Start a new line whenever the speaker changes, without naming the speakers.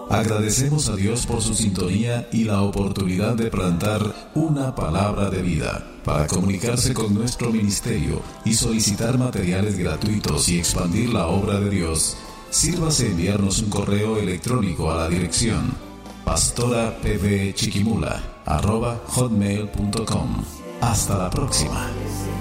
Agradecemos a Dios por su sintonía y la oportunidad de plantar una palabra de vida. Para comunicarse con nuestro ministerio y solicitar materiales gratuitos y expandir la obra de Dios, sírvase enviarnos un correo electrónico a la dirección pastorapvchiquimula@hotmail.com. Hasta la próxima.